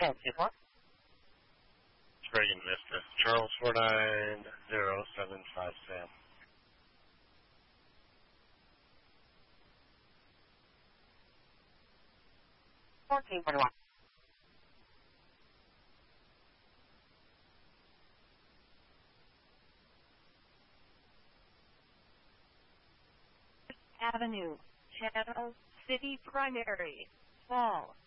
Reagan Vista. Charles 49075 Sam. 1441. Avenue, Channel City Primary, Fall.